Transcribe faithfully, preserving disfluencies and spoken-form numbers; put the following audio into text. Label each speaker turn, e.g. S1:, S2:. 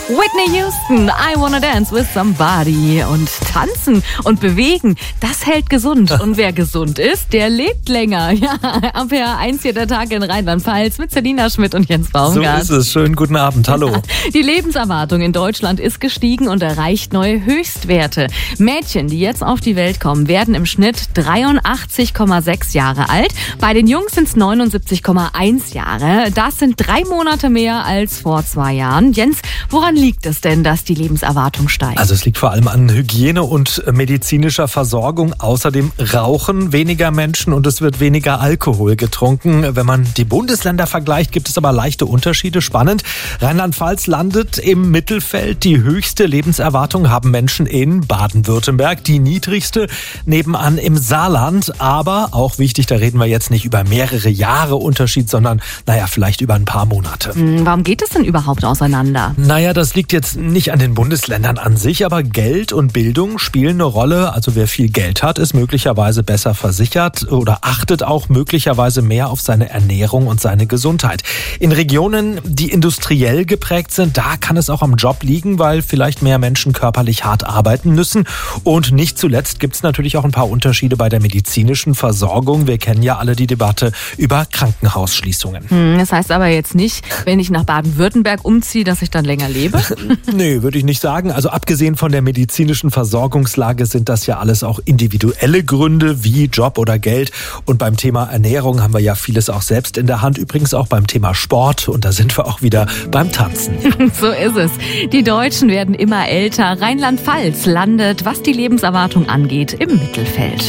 S1: Whitney Houston, I Wanna Dance with Somebody. Und tanzen und bewegen, das hält gesund. Und wer gesund ist, der lebt länger. Ja, ab H eins hier der Tag in Rheinland-Pfalz mit Selina Schmidt und Jens Baumgart.
S2: So ist es. Schönen guten Abend. Hallo.
S1: Die Lebenserwartung in Deutschland ist gestiegen und erreicht neue Höchstwerte. Mädchen, die jetzt auf die Welt kommen, werden im Schnitt dreiundachtzig Komma sechs Jahre alt. Bei den Jungs sind es neunundsiebzig Komma eins Jahre. Das sind drei Monate mehr als vor zwei Jahren. Jens, woran liegt es denn, dass die Lebenserwartung steigt?
S2: Also es liegt vor allem an Hygiene und medizinischer Versorgung. Außerdem rauchen weniger Menschen und es wird weniger Alkohol getrunken. Wenn man die Bundesländer vergleicht, gibt es aber leichte Unterschiede. Spannend. Rheinland-Pfalz landet im Mittelfeld. Die höchste Lebenserwartung haben Menschen in Baden-Württemberg. Die niedrigste nebenan im Saarland. Aber auch wichtig, da reden wir jetzt nicht über mehrere Jahre Unterschied, sondern naja, vielleicht über ein paar Monate.
S1: Warum geht es denn überhaupt auseinander?
S2: Naja, das liegt jetzt nicht an den Bundesländern an sich, aber Geld und Bildung spielen eine Rolle. Also wer viel Geld hat, ist möglicherweise besser versichert oder achtet auch möglicherweise mehr auf seine Ernährung und seine Gesundheit. In Regionen, die industriell geprägt sind, da kann es auch am Job liegen, weil vielleicht mehr Menschen körperlich hart arbeiten müssen. Und nicht zuletzt gibt es natürlich auch ein paar Unterschiede bei der medizinischen Versorgung. Wir kennen ja alle die Debatte über Krankenhausschließungen.
S1: Hm, das heißt aber jetzt nicht, wenn ich nach Baden-Württemberg umziehe, dass ich dann länger lebe?
S2: Nee, würde ich nicht sagen. Also abgesehen von der medizinischen Versorgungslage sind das ja alles auch individuelle Gründe wie Job oder Geld. Und beim Thema Ernährung haben wir ja vieles auch selbst in der Hand. Übrigens auch beim Thema Sport. Und da sind wir auch wieder beim Tanzen.
S1: So ist es. Die Deutschen werden immer älter. Rheinland-Pfalz landet, was die Lebenserwartung angeht, im Mittelfeld.